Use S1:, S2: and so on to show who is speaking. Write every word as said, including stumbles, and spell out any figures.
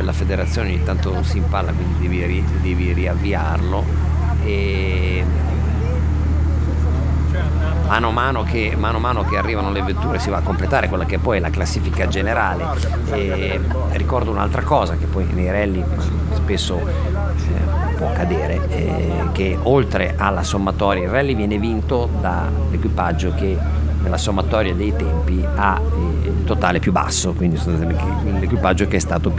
S1: della federazione ogni tanto si impalla, quindi devi, ri- devi riavviarlo, e mano a mano che, mano a mano che arrivano le vetture si va a completare quella che poi è la classifica generale. E ricordo un'altra cosa che poi nei rally spesso eh, può accadere, eh, che oltre alla sommatoria il rally viene vinto dall'equipaggio che nella sommatoria dei tempi ha eh, il totale più basso, quindi l'equipaggio che è stato